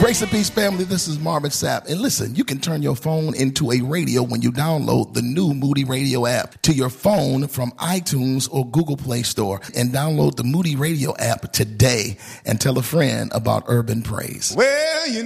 Grace and peace, family. This is Marvin Sapp. And listen, you can turn your phone into a radio when you download the new Moody Radio app to your phone from iTunes or Google Play Store. And download the Moody Radio app today and tell a friend about Urban Praise. Well,